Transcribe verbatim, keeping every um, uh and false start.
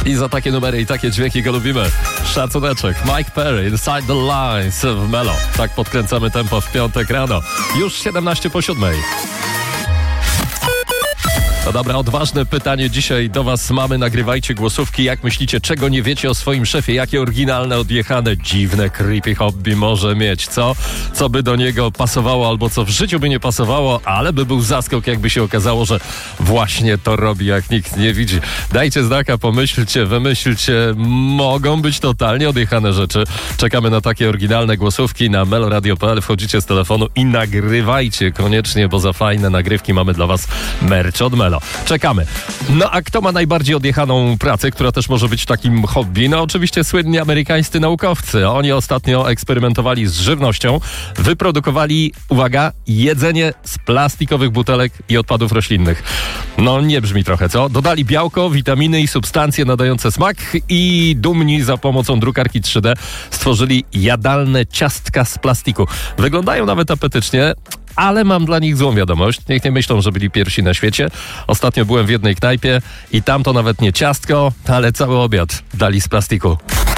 I za takie numery i takie dźwięki go lubimy. Szacuneczek. Mike Perry, Inside the Lines w Melo. Tak podkręcamy tempo w piątek rano. Już siedemnaście po siódmej. No dobra, odważne pytanie dzisiaj do was mamy. Nagrywajcie głosówki. Jak myślicie, czego nie wiecie o swoim szefie? Jakie oryginalne, odjechane, dziwne, creepy hobby może mieć? Co? Co by do niego pasowało albo co w życiu by nie pasowało, ale by był zaskok, jakby się okazało, że właśnie to robi, jak nikt nie widzi. Dajcie znaka, pomyślcie, wymyślcie. Mogą być totalnie odjechane rzeczy. Czekamy na takie oryginalne głosówki na meloradio kropka p l. Wchodzicie z telefonu i nagrywajcie koniecznie, bo za fajne nagrywki mamy dla was merch od Melo. Czekamy. No a kto ma najbardziej odjechaną pracę, która też może być takim hobby? No oczywiście słynni amerykańscy naukowcy. Oni ostatnio eksperymentowali z żywnością. Wyprodukowali, uwaga, jedzenie z plastikowych butelek i odpadów roślinnych. No nie brzmi trochę, co? Dodali białko, witaminy i substancje nadające smak i dumni za pomocą drukarki trzy D stworzyli jadalne ciastka z plastiku. Wyglądają nawet apetycznie, ale mam dla nich złą wiadomość. Niech nie myślą, że byli pierwsi na świecie. Ostatnio byłem w jednej knajpie i tam to nawet nie ciastko, ale cały obiad dali z plastiku.